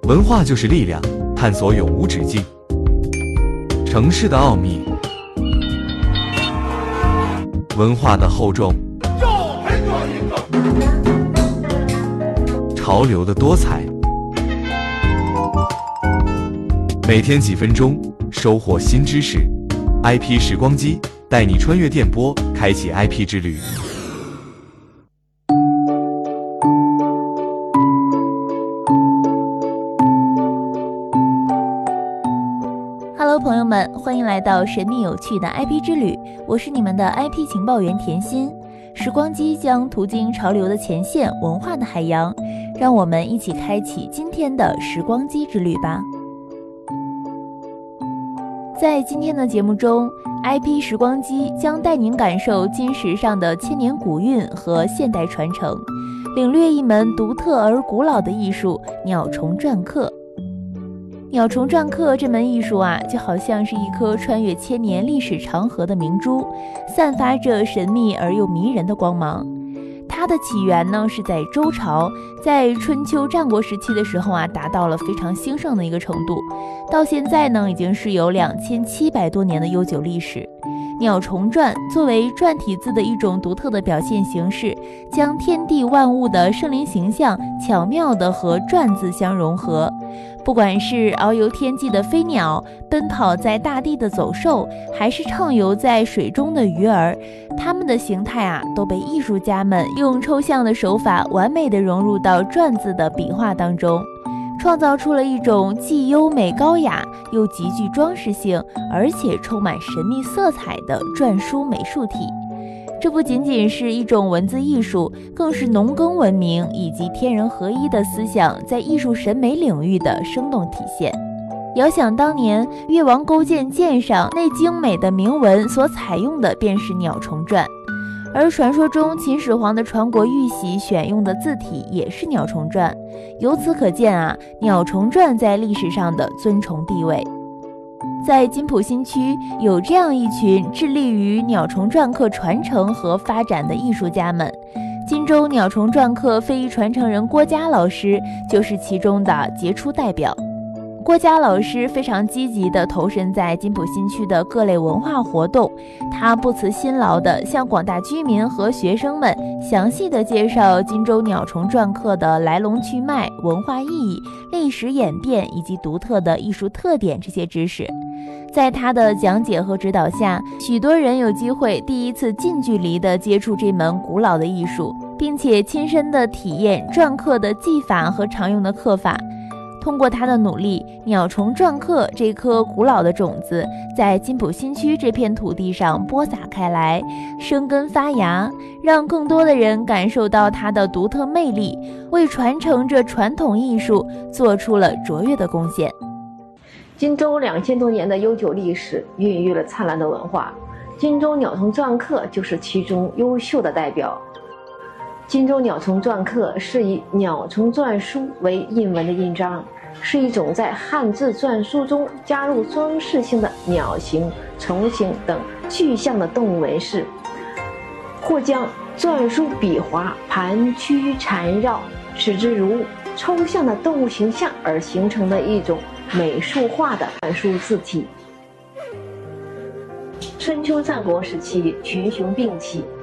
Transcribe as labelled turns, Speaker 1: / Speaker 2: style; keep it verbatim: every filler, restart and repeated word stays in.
Speaker 1: 文化就是力量，探索永无止境。城市的奥秘，文化的厚重，潮流的多彩。每天几分钟，收获新知识。I P 时光机带你穿越电波，开启 I P 之旅。
Speaker 2: Hello， 朋友们，欢迎来到神秘有趣的 I P 之旅，我是你们的 I P 情报员甜心。时光机将途经潮流的前线，文化的海洋，让我们一起开启今天的时光机之旅吧。在今天的节目中 I P 时光机将带您感受金石上的千年古韵和现代传承，领略一门独特而古老的艺术——鸟虫篆刻。鸟虫篆刻这门艺术啊，就好像是一颗穿越千年历史长河的明珠，散发着神秘而又迷人的光芒。它的起源呢是在周朝，在春秋战国时期的时候啊，达到了非常兴盛的一个程度。到现在呢，已经是有两千七百多年的悠久历史。鸟虫篆作为篆体字的一种独特的表现形式，将天地万物的生灵形象巧妙地和篆字相融合。不管是遨游天际的飞鸟，奔跑在大地的走兽，还是畅游在水中的鱼儿，它们的形态啊，都被艺术家们用抽象的手法完美地融入到篆字的笔画当中，创造出了一种既优美高雅又极具装饰性，而且充满神秘色彩的篆书美术体。这不仅仅是一种文字艺术，更是农耕文明以及天人合一的思想在艺术审美领域的生动体现。遥想当年，越王勾践剑上那精美的铭文所采用的便是鸟虫篆，而传说中秦始皇的传国玉玺选用的字体也是鸟虫篆。由此可见啊，鸟虫篆在历史上的尊崇地位。在金浦新区有这样一群致力于鸟虫篆刻传承和发展的艺术家们，金州鸟虫篆刻非遗传承人郭佳老师就是其中的杰出代表。郭佳老师非常积极地投身在金浦新区的各类文化活动，他不辞辛劳地向广大居民和学生们详细地介绍金州鸟虫篆刻的来龙去脉、文化意义、历史演变以及独特的艺术特点这些知识。在他的讲解和指导下，许多人有机会第一次近距离地接触这门古老的艺术，并且亲身地体验篆刻的技法和常用的刻法。通过他的努力，鸟虫篆刻这颗古老的种子在金浦新区这片土地上播撒开来，生根发芽，让更多的人感受到它的独特魅力，为传承这传统艺术做出了卓越的贡献。
Speaker 3: 金州两千多年的悠久历史孕育了灿烂的文化，金州鸟虫篆刻就是其中优秀的代表。金州鸟虫篆刻是以鸟虫篆书为印文的印章，是一种在汉字篆书中加入装饰性的鸟形、虫形等具象的动物纹饰，或将篆书笔划盘曲缠绕，使之如抽象的动物形象而形成的一种美术化的篆书字体。春秋战国时期群雄并起，